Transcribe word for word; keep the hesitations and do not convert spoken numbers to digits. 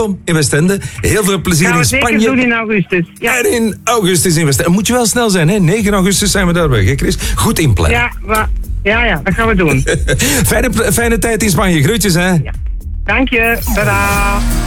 welkom in Westende. Heel veel plezier Gaan we in zeker Spanje. doen in augustus. Ja, En in augustus in Westende. Moet je wel snel zijn, hè? negen augustus zijn we daar weg, hè Chris? Goed inplannen. ja, wa- ja, ja, dat gaan we doen. Fijne, fijne tijd in Spanje. Groetjes, hè? Dank je. Tada.